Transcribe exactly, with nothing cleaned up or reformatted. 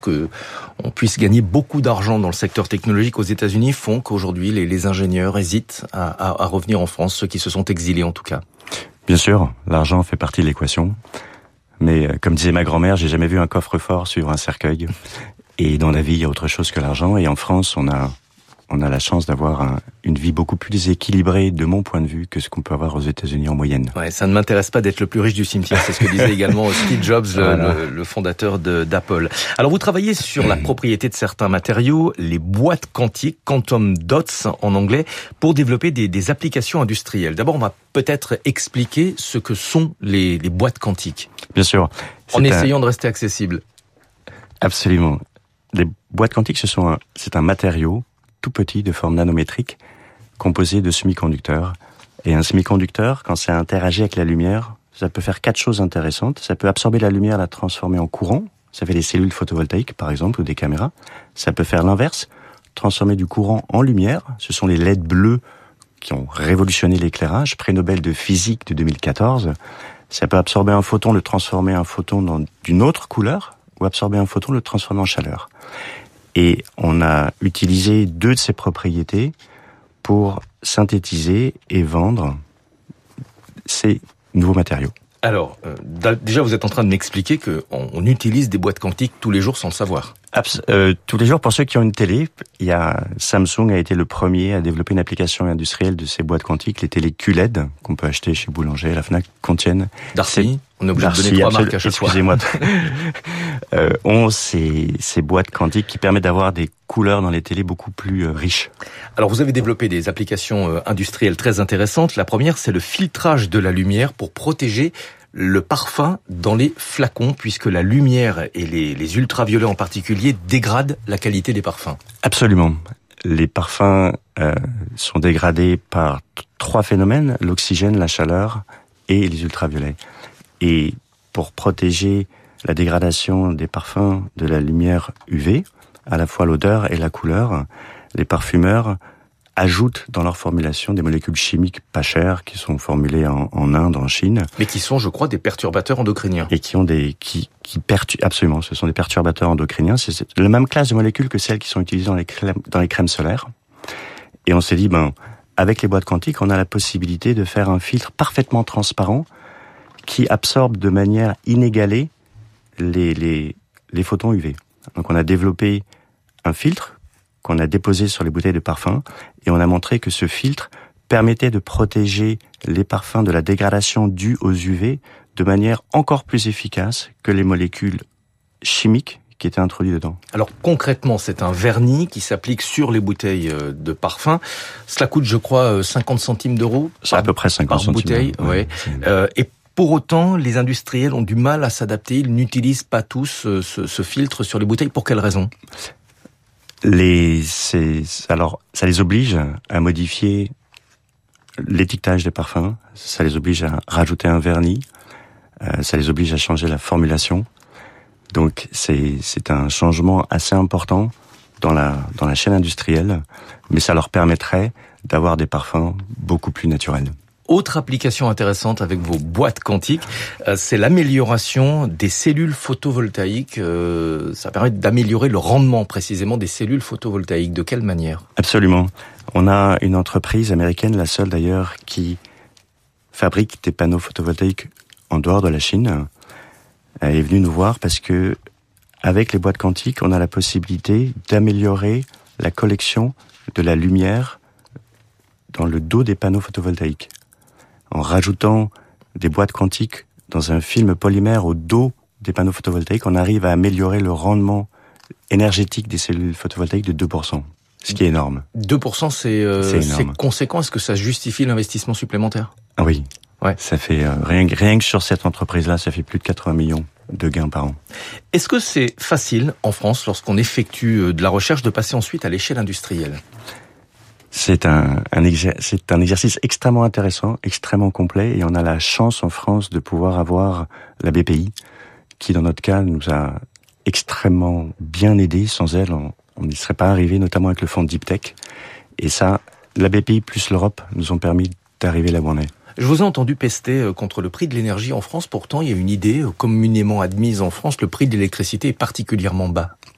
que on puisse gagner beaucoup d'argent dans le secteur technologique aux États-Unis font qu'aujourd'hui les, les ingénieurs hésitent à, à, à revenir en France, ceux qui se sont exilés en tout cas. Bien sûr, l'argent fait partie de l'équation. Mais comme disait ma grand-mère, j'ai jamais vu un coffre-fort suivre un cercueil. Et dans la vie, il y a autre chose que l'argent. Et en France, on a on a la chance d'avoir un, une vie beaucoup plus équilibrée, de mon point de vue, que ce qu'on peut avoir aux États-Unis en moyenne. Ouais, ça ne m'intéresse pas d'être le plus riche du cimetière. C'est ce que disait également Steve Jobs, le, voilà. le, le fondateur de, d'Apple. Alors, vous travaillez sur la propriété de certains matériaux, les boîtes quantiques, quantum dots en anglais, pour développer des, des applications industrielles. D'abord, on va peut-être expliquer ce que sont les, les boîtes quantiques. Bien sûr. En essayant un... de rester accessible. Absolument. Les boîtes quantiques, ce sont un, c'est un matériau tout petit, de forme nanométrique, composé de semi-conducteurs. Et un semi-conducteur, quand ça interagit avec la lumière, ça peut faire quatre choses intéressantes. Ça peut absorber la lumière, la transformer en courant. Ça fait des cellules photovoltaïques, par exemple, ou des caméras. Ça peut faire l'inverse, transformer du courant en lumière. Ce sont les L E D bleus qui ont révolutionné l'éclairage, prix Nobel de physique de deux mille quatorze. Ça peut absorber un photon, le transformer en photon dans d'une autre couleur, ou absorber un photon, le transformer en chaleur. Et on a utilisé deux de ces propriétés pour synthétiser et vendre ces nouveaux matériaux. Alors, euh, déjà, vous êtes en train de m'expliquer qu'on on utilise des boîtes quantiques tous les jours sans le savoir. Abs- euh, tous les jours, pour ceux qui ont une télé, il y a Samsung a été le premier à développer une application industrielle de ces boîtes quantiques. Les télé Q L E D qu'on peut acheter chez Boulanger, à la Fnac, contiennent. Darcy, on est obligé Darcy, de donner trois absolu- marques à chaque excusez-moi. fois. euh, ont ces, ces boîtes quantiques qui permettent d'avoir des couleurs dans les télés beaucoup plus euh, riches. Alors, vous avez développé des applications euh, industrielles très intéressantes. La première, c'est le filtrage de la lumière pour protéger le parfum dans les flacons, puisque la lumière et les, les ultraviolets en particulier dégradent la qualité des parfums. Absolument. Les parfums euh, sont dégradés par t- trois phénomènes, l'oxygène, la chaleur et les ultraviolets. Et pour protéger la dégradation des parfums de la lumière U V, à la fois l'odeur et la couleur, les parfumeurs ajoutent dans leur formulation des molécules chimiques pas chères qui sont formulées en, en Inde, en Chine. Mais qui sont, je crois, des perturbateurs endocriniens. Et qui ont des, qui, qui perturbent, absolument, ce sont des perturbateurs endocriniens. C'est, c'est la même classe de molécules que celles qui sont utilisées dans les crèmes, dans les crèmes solaires. Et on s'est dit, ben, avec les boîtes quantiques, on a la possibilité de faire un filtre parfaitement transparent qui absorbe de manière inégalée les, les, les photons U V. Donc on a développé un filtre qu'on a déposé sur les bouteilles de parfum, et on a montré que ce filtre permettait de protéger les parfums de la dégradation due aux U V de manière encore plus efficace que les molécules chimiques qui étaient introduites dedans. Alors concrètement, c'est un vernis qui s'applique sur les bouteilles de parfum. Cela coûte, je crois, cinquante centimes d'euros C'est à peu près cinquante par centimes. bouteille. Ouais. Ouais. Euh, et pour autant, les industriels ont du mal à s'adapter. Ils n'utilisent pas tous ce, ce filtre sur les bouteilles. Pour quelles raisons ? Les, c'est, alors, ça les oblige à modifier l'étiquetage des parfums, ça les oblige à rajouter un vernis, euh, ça les oblige à changer la formulation. Donc, c'est, c'est un changement assez important dans la, dans la chaîne industrielle, mais ça leur permettrait d'avoir des parfums beaucoup plus naturels. Autre application intéressante avec vos boîtes quantiques, euh, c'est l'amélioration des cellules photovoltaïques. Euh, ça permet d'améliorer le rendement précisément des cellules photovoltaïques. De quelle manière ? Absolument. On a une entreprise américaine, la seule d'ailleurs, qui fabrique des panneaux photovoltaïques en dehors de la Chine. Elle est venue nous voir parce que, avec les boîtes quantiques, on a la possibilité d'améliorer la collection de la lumière dans le dos des panneaux photovoltaïques. En rajoutant des boîtes quantiques dans un film polymère au dos des panneaux photovoltaïques, on arrive à améliorer le rendement énergétique des cellules photovoltaïques de deux pour cent, ce qui est énorme. deux pour cent, c'est, euh, c'est, c'est conséquent. Est-ce que ça justifie l'investissement supplémentaire ? Ah oui, ouais. Ça fait euh, rien, rien que sur cette entreprise-là, ça fait plus de quatre-vingts millions de gains par an. Est-ce que c'est facile en France, lorsqu'on effectue de la recherche, de passer ensuite à l'échelle industrielle ? C'est un, un, exer- c'est un exercice extrêmement intéressant, extrêmement complet, et on a la chance en France de pouvoir avoir la B P I, qui dans notre cas nous a extrêmement bien aidés. Sans elle, on on n'y serait pas arrivé, notamment avec le fonds Deep Tech. Et ça, la B P I plus l'Europe nous ont permis d'arriver là où on est. Je vous ai entendu pester contre le prix de l'énergie en France. Pourtant, il y a une idée communément admise en France, le prix de l'électricité est particulièrement bas.